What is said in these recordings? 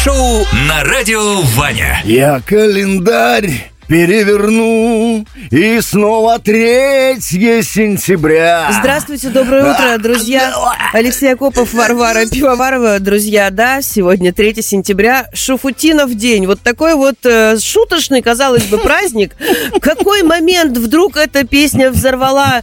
шоу на радио Ваня. Я календарь переверну, и снова 3 сентября. Здравствуйте, доброе утро, друзья. Алексей Акопов, Варвара Пивоварова, друзья, да, сегодня 3 сентября, Шуфутинов день. Вот такой вот шуточный, казалось бы, праздник. В какой момент вдруг эта песня взорвала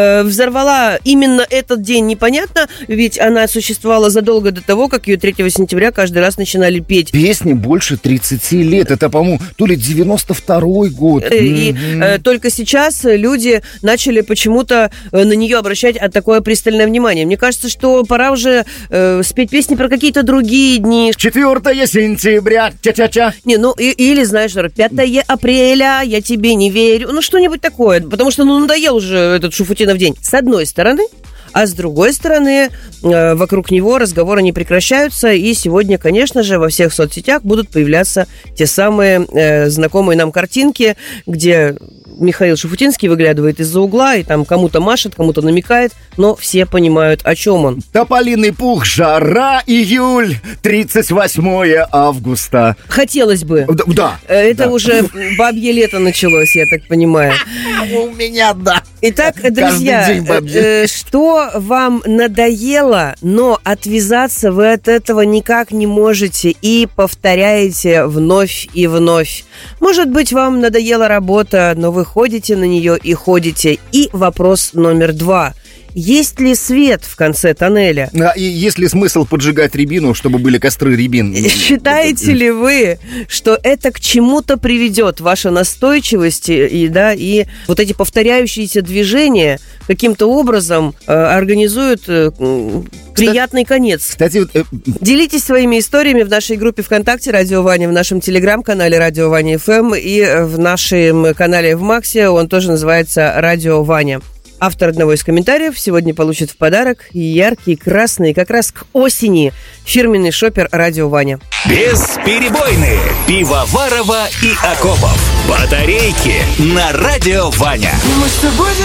именно этот день, непонятно, ведь она существовала задолго до того, как ее 3 сентября каждый раз начинали петь. Песне больше 30 лет, это, по-моему, то ли 92-й год. И только сейчас люди начали почему-то на нее обращать такое пристальное внимание. Мне кажется, что пора уже спеть песни про какие-то другие дни. 4 сентября, ча-ча-ча. Не, ну, или, знаешь, 5 апреля, я тебе не верю. Ну, что-нибудь такое. Потому что, надоел уже этот Шуфутинов день. С одной стороны. А с другой стороны, вокруг него разговоры не прекращаются. И сегодня, конечно же, во всех соцсетях будут появляться те самые знакомые нам картинки, где Михаил Шуфутинский выглядывает из-за угла и там кому-то машет, кому-то намекает, но все понимают, о чем он. Тополиный пух, жара, июль, 38 августа. Хотелось бы. Да. Это уже бабье лето началось, я так понимаю. У меня, да. Итак, друзья, что вам надоело, но отвязаться вы от этого никак не можете и повторяете вновь и вновь. Может быть, вам надоела работа, но вы ходите на нее и ходите. И вопрос номер 2. Есть ли свет в конце тоннеля? И есть ли смысл поджигать рябину, чтобы были костры рябин? Считаете ли вы, что это к чему-то приведет, ваша настойчивость и вот эти повторяющиеся движения каким-то образом организуют приятный конец? Кстати, делитесь своими историями в нашей группе ВКонтакте «Радио Ваня», в нашем телеграм-канале «Радио Ваня ФМ» и в нашем канале в Максе, он тоже называется «Радио Ваня». Автор одного из комментариев сегодня получит в подарок яркий, красный, как раз к осени, фирменный шопер «Радио Ваня». Бесперебойные Пивоварова и Акопов. Батарейки на радио Ваня. Мы с тобой